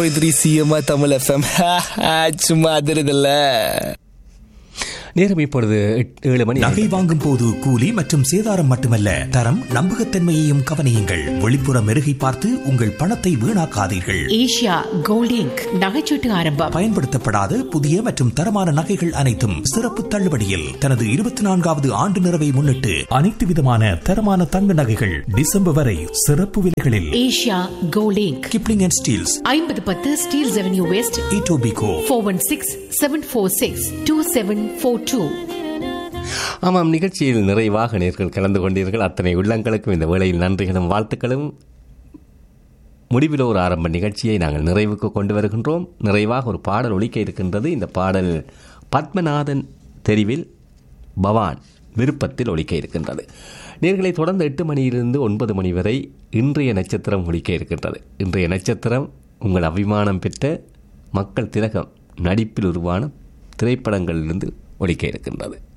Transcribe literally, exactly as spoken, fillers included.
சிஎம்ஆ Tamil FM சும்மா அதிருதில்ல. நேரம் இப்பொழுது ஏழு மணி. நகை வாங்கும் போது கூலி மற்றும் சேதாரம் மட்டுமல்ல, தரம் நம்பகத்தன்மையையும் கவனியுங்கள். வெளிப்புற மெருகை பார்த்து உங்கள் பணத்தை வீணாக்காதீர்கள். ஏஷியா கோல்ட் இங்க் நகைச்சீட்டு ஆரம்பம். பயன்படுத்தப்படாத புதிய மற்றும் தரமான நகைகள் அனைத்தும் சிறப்பு தள்ளுபடியில். தனது இருபத்தி நான்காவது ஆண்டு நிறைவை முன்னிட்டு அனைத்து விதமான தரமான தங்க நகைகள் டிசம்பர் வரை சிறப்பு விலைகளில். Asia gold ink, Kipling and Steeles, ஐம்பது பத்து Steeles avenue west, Etobicoke, four one six seven four six two seven four two. ஆமாம், நிகழ்ச்சியில் நிறைவாக நேர்கள் கலந்து கொண்டீர்கள். அத்தனை உள்ளங்களுக்கும் இந்த வேளையில் நன்றிகளும் வாழ்த்துக்களும். முடிவில் ஒரு ஆரம்ப நிகழ்ச்சியை நாங்கள் நிறைவுக்கு கொண்டு வருகின்றோம். நிறைவாக ஒரு பாடல் ஒலிக்க இருக்கின்றது. இந்த பாடல் பத்மநாதன் தெரிவில் பவான் விருப்பத்தில் ஒலிக்க இருக்கின்றது. நேர்களை தொடர்ந்து எட்டு மணியிலிருந்து ஒன்பது மணி வரை இன்றைய நட்சத்திரம் ஒலிக்க இருக்கின்றது. இன்றைய நட்சத்திரம் உங்கள் அபிமானம் பெற்ற மக்கள் திலகம் நடிப்பில் உருவான திரைப்படங்களிலிருந்து ஒலிக்க இருக்கின்றது.